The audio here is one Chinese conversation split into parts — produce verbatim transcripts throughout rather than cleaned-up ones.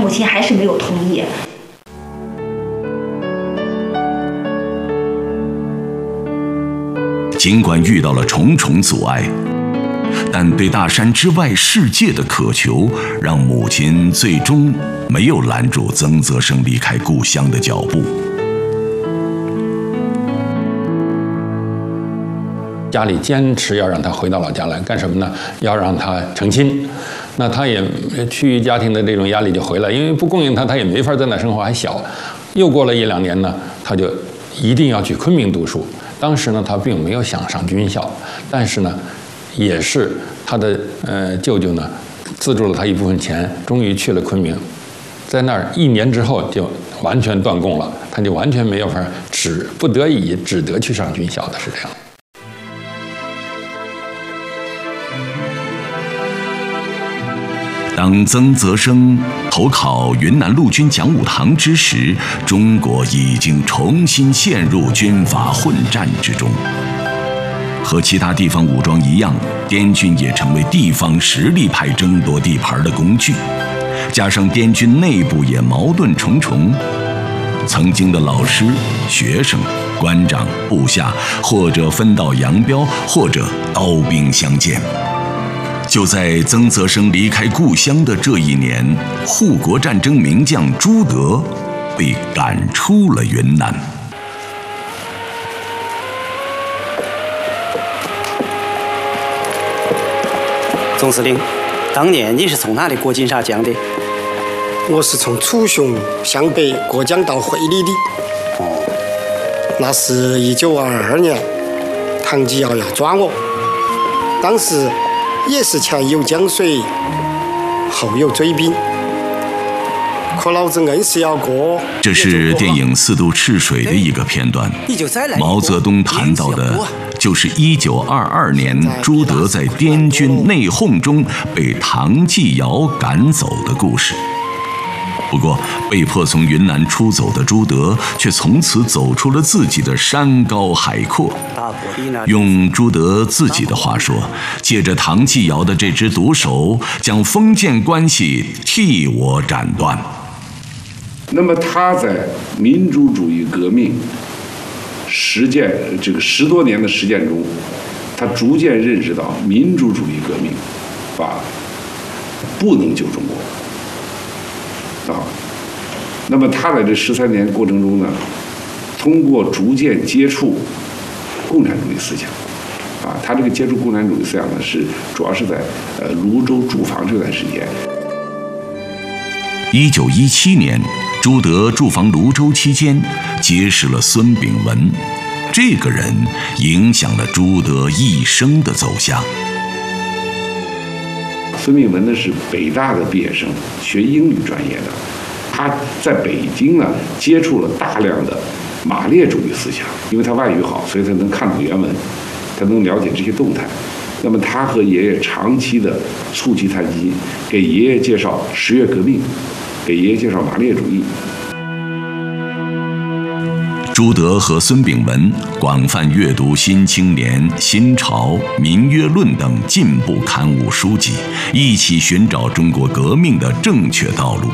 母亲还是没有同意。 尽管遇到了重重阻碍，但对大山之外世界的渴求，让母亲最终没有拦住曾泽生离开故乡的脚步。 家里坚持要让他回到老家来，干什么呢？要让他成亲。那他也趋于家庭的这种压力就回来，因为不供应他，他也没法在那生活，还小。又过了一两年呢，他就一定要去昆明读书。当时呢，他并没有想上军校，但是呢，也是他的呃舅舅呢资助了他一部分钱，终于去了昆明。在那儿一年之后就完全断供了，他就完全没有法，只不得已只得去上军校的，是这样。 当曾泽生投考云南陆军讲武堂之时，中国已经重新陷入军阀混战之中。和其他地方武装一样，滇军也成为地方实力派争夺地盘的工具。加上滇军内部也矛盾重重，曾经的老师、学生、官长、部下，或者分道扬镳，或者刀兵相见。就在曾泽生离开故乡的这一年，护国战争名将朱德被赶出了云南。 总司令，当年你是从哪里过金沙江的？ 我是从楚雄向北过江到会理的。 哦， 那是一九二二年，唐继尧要抓我，当时也是前有江水，后有追兵，可老子硬是要过。 这是电影《四渡赤水》的一个片段。毛泽东谈到的就是一九二二年朱德在滇军内讧中被唐继尧赶走的故事。不过，被迫从云南出走的朱德，却从此走出了自己的山高海阔。用朱德自己的话说，借着唐继尧的这只毒手，将封建关系替我斩断。 那么他在民主主义革命实践这个十多年的实践中，他逐渐认识到民主主义革命啊不能救中国。啊，那么他在这十三年过程中呢，通过逐渐接触共产主义思想，啊，他这个接触共产主义思想呢，是主要是在呃泸州驻防这段时间。 一九一七年，朱德驻防泸州期间，结识了孙炳文，这个人影响了朱德一生的走向。 孙炳文呢是北大的毕业生，学英语专业的。他在北京呢接触了大量的马列主义思想，因为他外语好，所以他能看懂原文，他能了解这些动态。那么他和爷爷长期的促膝谈心，给爷爷介绍十月革命，给爷爷介绍马列主义。 朱德和孙炳文广泛阅读《新青年》《新潮》《民约论》等进步刊物书籍，一起寻找中国革命的正确道路。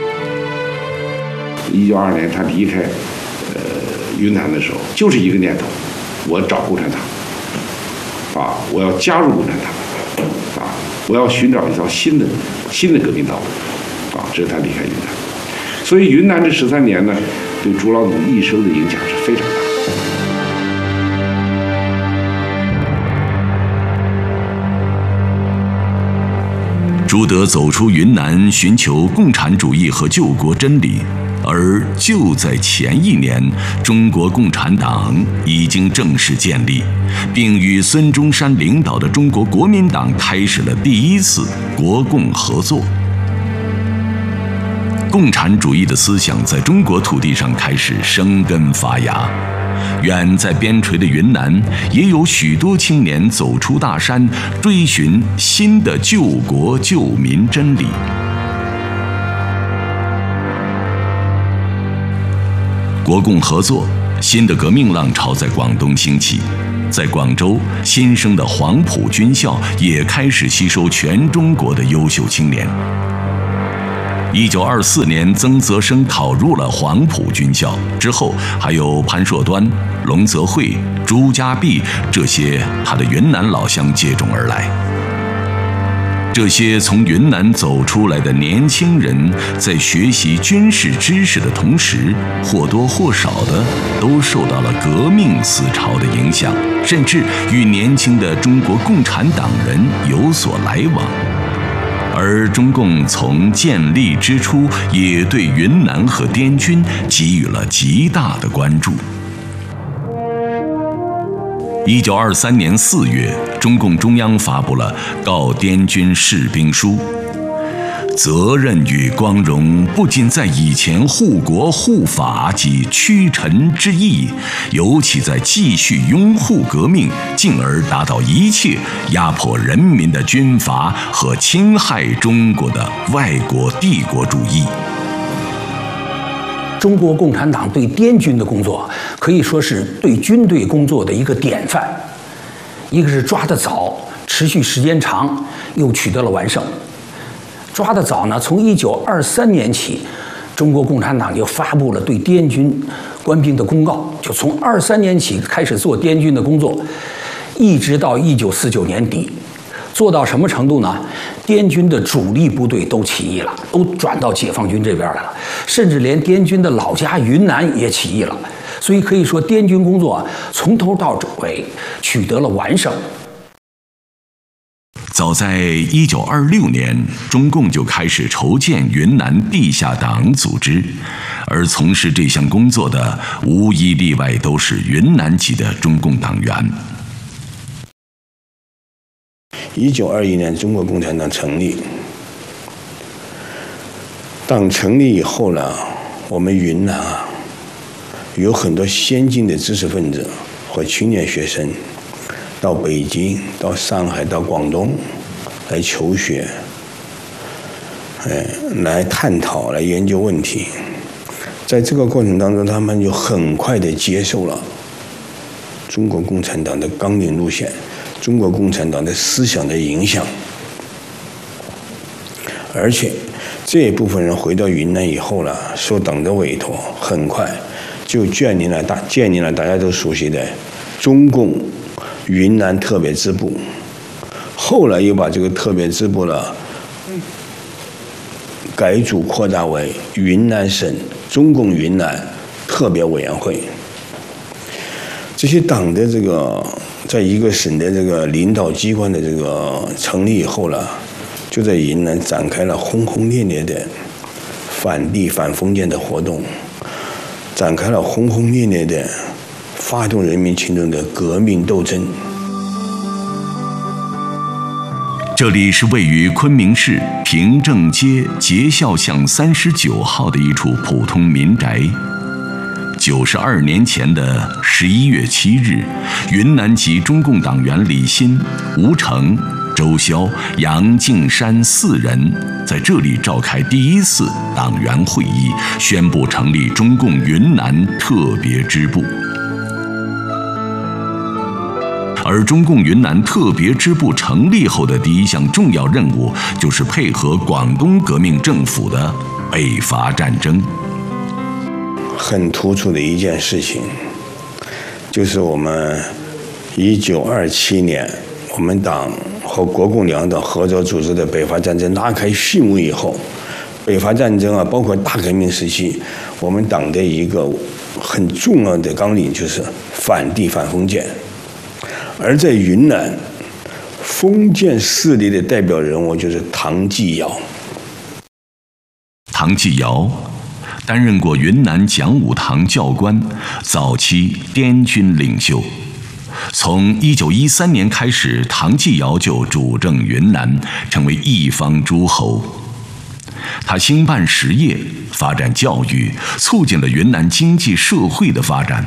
一九二二年他离开呃云南的时候，就是一个念头：我找共产党，啊，我要加入共产党，啊，我要寻找一条新的新的革命道路，啊，这是他离开云南。所以云南这十三年呢，对朱老总一生的影响是非常大的。 朱德走出云南，寻求共产主义和救国真理，而就在前一年，中国共产党已经正式建立，并与孙中山领导的中国国民党开始了第一次国共合作。共产主义的思想在中国土地上开始生根发芽，远在边陲的云南，也有许多青年走出大山，追寻新的救国救民真理。国共合作，新的革命浪潮在广东兴起，在广州新生的黄埔军校也开始吸收全中国的优秀青年。 一九二四年，曾泽生考入了黄埔军校，之后还有潘硕端、龙泽会、朱家弼这些他的云南老乡接踵而来。这些从云南走出来的年轻人，在学习军事知识的同时，或多或少的都受到了革命思潮的影响，甚至与年轻的中国共产党人有所来往。而中共从建立之初，也对云南和滇军给予了极大的关注。一九二三年四月，中共中央发布了《告滇军士兵书》，责任与光荣不仅在以前护国护法及屈臣之意，尤其在继续拥护革命，进而达到一切压迫人民的军阀和侵害中国的外国帝国主义。 中国共产党对滇军的工作可以说是对军队工作的一个典范。一个是抓得早，持续时间长，又取得了完胜。抓得早呢，从一九二三年起，中国共产党就发布了对滇军官兵的公告，就从二三年起开始做滇军的工作，一直到一九四九年底。做到什么程度呢？滇军的主力部队都起义了，都转到解放军这边来了，甚至连滇军的老家云南也起义了。所以可以说，滇军工作从头到尾取得了完胜。 早在一九二六年，中共就开始筹建云南地下党组织，而从事这项工作的无一例外都是云南籍的中共党员。 一九二一年，中国共产党成立。党成立以后呢，我们云南啊，有很多先进的知识分子和青年学生，到北京、到上海、到广东来求学，哎，来探讨、来研究问题。在这个过程当中，他们就很快地接受了中国共产党的纲领路线。中国共产党的思想的影响，而且这一部分人回到云南以后呢，受党的委托，很快就建立了大建立了大家都熟悉的中共云南特别支部，后来又把这个特别支部呢改组扩大为云南省中共云南特别委员会。这些党的这个在一个省的这个领导机关的这个成立以后呢，就在云南展开了轰轰烈烈的反帝反封建的活动，展开了轰轰烈烈的发动人民群众的革命斗争。 这里是位于昆明市平正街节孝巷三十九号的一处普通民宅。九十二年前的十一月七日，云南籍中共党员李新、吴成、周潇、杨敬山四人在这里召开第一次党员会议，宣布成立中共云南特别支部。而中共云南特别支部成立后的第一项重要任务，就是配合广东革命政府的北伐战争。 很突出的一件事情，就是我们一九二七年，我们党和国共两党合作组织的北伐战争拉开序幕以后，北伐战争啊，包括大革命时期，我们党的一个很重要的纲领就是反帝反封建。而在云南，封建势力的代表人物就是唐继尧。 唐继尧担任过云南讲武堂教官，早期滇军领袖。从一九一三年开始，唐继尧就主政云南，成为一方诸侯。他兴办实业，发展教育，促进了云南经济社会的发展。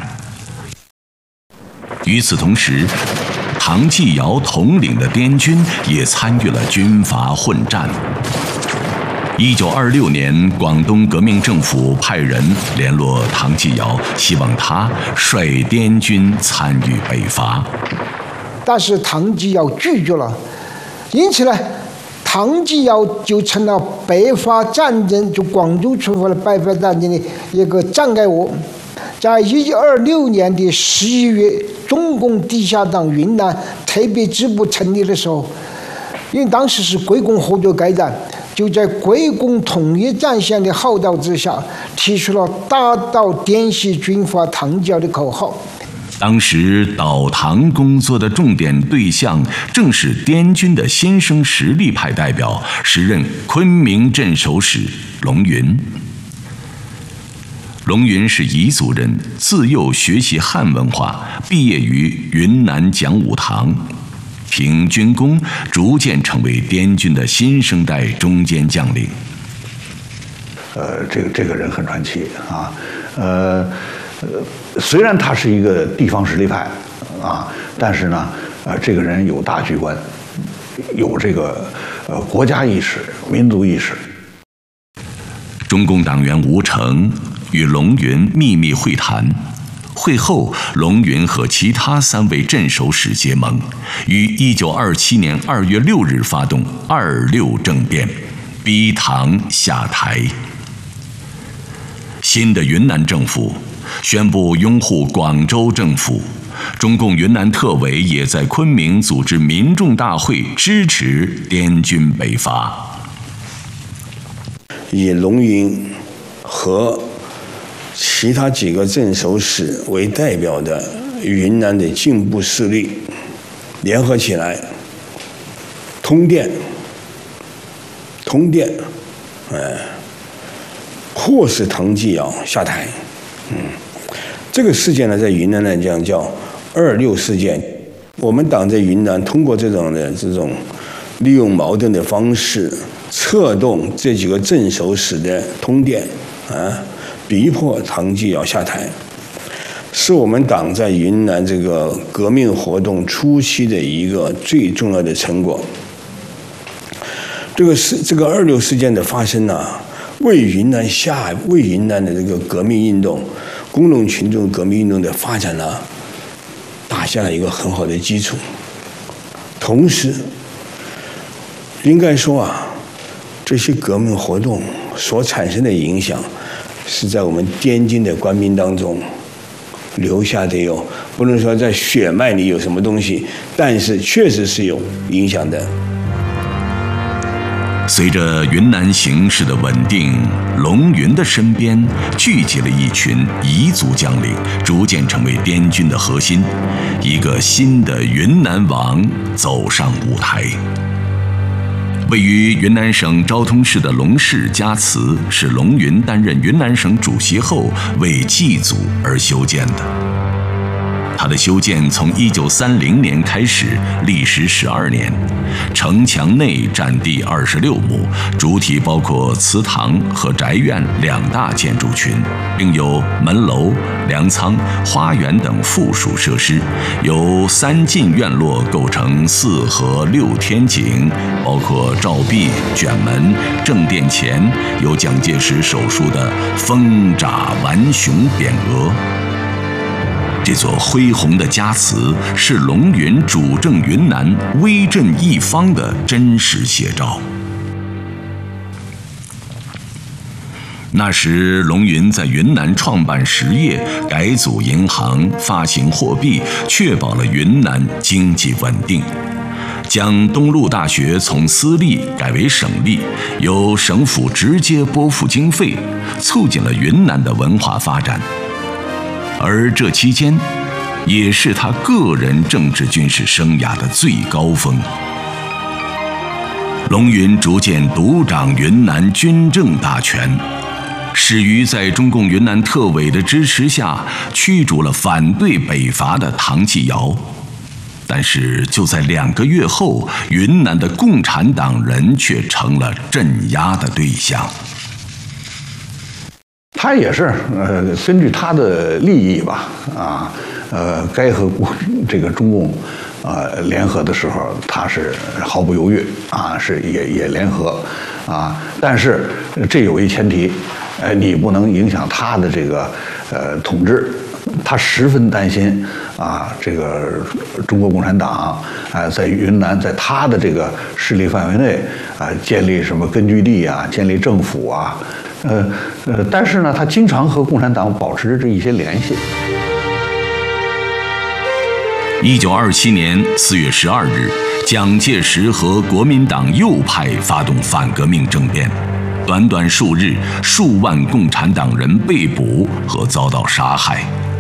与此同时，唐继尧统领的滇军也参与了军阀混战。一九二六年，广东革命政府派人联络唐继尧，希望他率滇军参与北伐。 但是唐继尧拒绝了，因此呢， 唐继尧就成了北伐战争，就广州出发的北伐战争的一个障碍物。在一九二六年的十一月，中共地下党云南特别支部成立的时候，因为当时是国共合作开战，就在国共统一战线的号召之下，提出了打倒滇西军阀唐继尧的口号。 当时倒唐工作的重点对象正是滇军的新生实力派代表，时任昆明镇守使龙云。龙云是彝族人，自幼学习汉文化，毕业于云南讲武堂，凭军功逐渐成为滇军的新生代中坚将领。 呃，这个这个人很传奇啊，呃。呃，虽然他是一个地方实力派，啊，但是呢，呃，这个人有大局观，有这个呃国家意识、民族意识。 中共党员吴成与龙云秘密会谈，会后，龙云和其他三位镇守使结盟，于一九二七年二月六日发动二六政变，逼唐下台。新的云南政府宣布拥护广州政府，中共云南特委也在昆明组织民众大会支持滇军北伐。 以龙云和其他几个镇守使为代表的云南的进步势力联合起来，通电，通电，呃，迫使唐继尧下台。嗯，这个事件呢，在云南来讲叫二六事件。我们党在云南通过这种的这种利用矛盾的方式，策动这几个镇守使的通电啊，逼迫唐继尧下台，是我们党在云南这个革命活动初期的一个最重要的成果。这个事，这个二六事件的发生呢、啊，为云南下为云南的这个革命运动、工农群众革命运动的发展呢，打下了一个很好的基础。同时，应该说啊，这些革命活动所产生的影响，是在我们滇军的官兵当中留下的有，不能说在血脉里有什么东西，但是确实是有影响的。 随着云南形势的稳定，龙云的身边聚集了一群彝族将领，逐渐成为滇军的核心。一个新的云南王走上舞台。位于云南省昭通市的龙氏家祠，是龙云担任云南省主席后为祭祖而修建的。它的修建从一九三零年开始，历时十二年。城墙内占地二十六亩，主体包括祠堂和宅院两大建筑群，并有门楼、粮仓、花园等附属设施，由三进院落构成四合六天井，包括照壁、卷门。正殿前有蒋介石手书的风爪顽熊匾额。这座恢宏的家祠是龙云主政云南、威震一方的真实写照。那时，龙云在云南创办实业，改组银行，发行货币，确保了云南经济稳定。将东陆大学从私立改为省立，由省府直接拨付经费，促进了云南的文化发展。而这期间，也是他个人政治军事生涯的最高峰。龙云逐渐独掌云南军政大权，始于在中共云南特委的支持下，驱逐了反对北伐的唐继尧。但是就在两个月后，云南的共产党人却成了镇压的对象。 他也是呃，根据他的利益吧，啊，呃，该和这个中共呃联合的时候，他是毫不犹豫啊，是也也联合啊。但是这有一前提，呃，你不能影响他的这个呃统治他十分担心啊，这个中国共产党啊，在云南，在他的这个势力范围内啊，建立什么根据地啊，建立政府啊，呃呃，但是呢，他经常和共产党保持着一些联系。 一九二七年四月十二日，蒋介石和国民党右派发动反革命政变，短短数日，数万共产党人被捕和遭到杀害。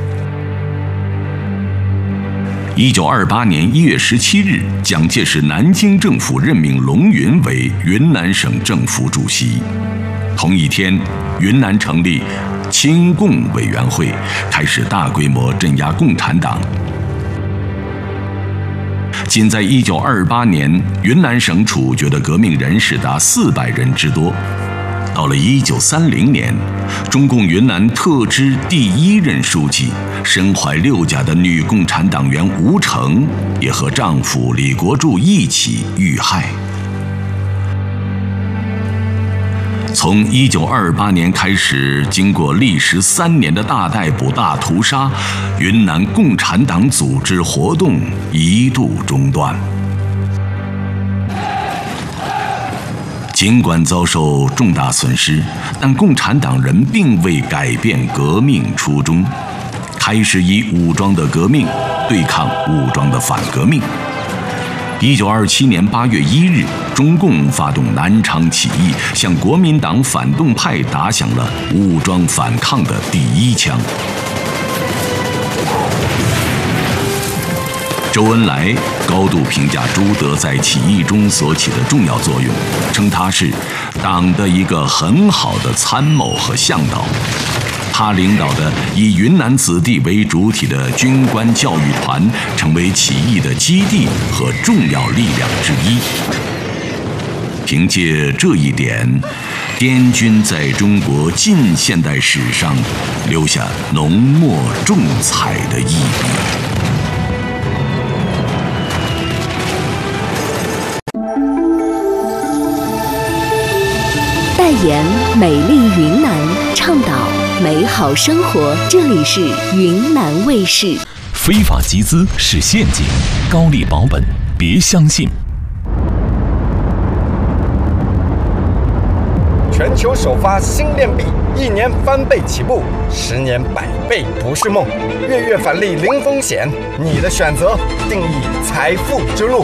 一九二八年一月十七日，蒋介石南京政府任命龙云为云南省政府主席。同一天，云南成立清共委员会，开始大规模镇压共产党。仅在一九二八年，云南省处决的革命人士达四百人之多。到了一九三零年，中共云南特支第一任书记、身怀六甲的女共产党员吴成，也和丈夫李国柱一起遇害。从一九二八年开始，经过历时三年的大逮捕、大屠杀，云南共产党组织活动一度中断。尽管遭受重大损失，但共产党人并未改变革命初衷，开始以武装的革命对抗武装的反革命。一九二七年八月一日，中共发动南昌起义，向国民党反动派打响了武装反抗的第一枪。周恩来高度评价朱德在起义中所起的重要作用，称他是党的一个很好的参谋和向导。他领导的以云南子弟为主体的军官教育团，成为起义的基地和重要力量之一。凭借这一点，滇军在中国近现代史上留下浓墨重彩的一笔。 代言美丽云南，倡导美好生活，这里是云南卫视。 非法集资是陷阱，高利保本别相信。 全球首发新链币，一年翻倍起步，十年百倍不是梦。月月返利零风险，你的选择定义财富之路。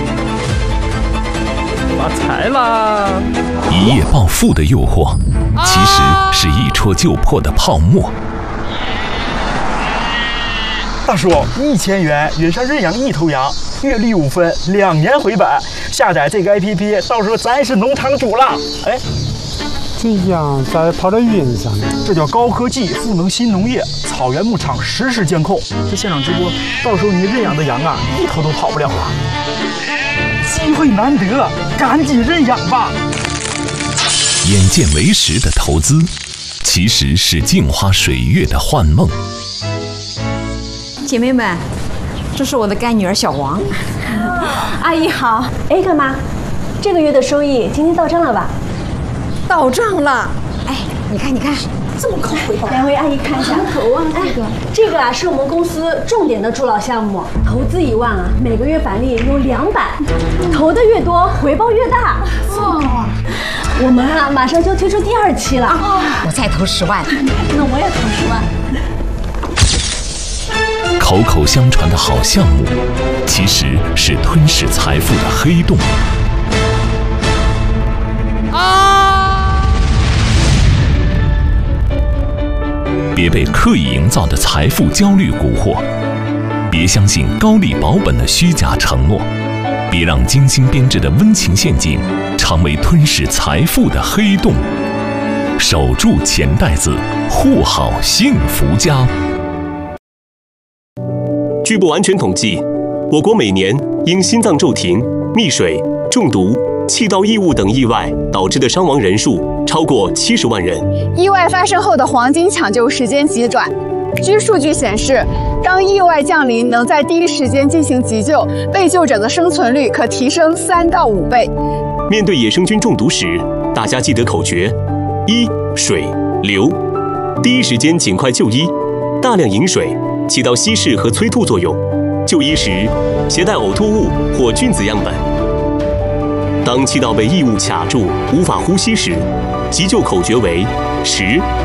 发财啦！ 一夜暴富的诱惑，其实是一戳就破的泡沫。 大叔，一千元远上认养一头羊，月利五分，两年回本。下载这个 A P P， 到时候咱是农场主了。哎， 这羊咋跑到云上呢？ 这叫高科技赋能新农业，草原牧场实时监控。这现场直播，到时候你认养的羊啊，一头都跑不了了。机会难得，赶紧认养吧！ 眼见为实的投资，其实是镜花水月的幻梦。 姐妹们，这是我的干女儿小王。 阿姨好。哎，干妈，这个月的收益今天到账了吧？ 到账了。哎，你看，你看，这么高回报。 两位阿姨看一下。 头啊，这个、 哎，这个啊是我们公司重点的助老项目，投资一万啊，每个月返利有两百，投的越多，回报越大。 哦。 我们啊马上就推出第二期了。 哦，我再投十万。 那我也投十万。 口口相传的好项目，其实是吞噬财富的黑洞。啊！别被刻意营造的财富焦虑蛊惑，别相信高利保本的虚假承诺，别让精心编织的温情陷阱成为吞噬财富的黑洞。守住钱袋子，护好幸福家。 据不完全统计，我国每年因心脏骤停、溺水、中毒、气道异物等意外导致的伤亡人数超过七十万人。 意外发生后的黄金抢救时间极短。据数据显示，当意外降临，能在第一时间进行急救，被救者的生存率可提升三到五倍。 面对野生菌中毒时，大家记得口诀：一、水、流，第一时间尽快就医。 大量饮水，起到稀释和催吐作用。就医时，携带呕吐物或菌子样本。当气道被异物卡住，无法呼吸时，急救口诀为十、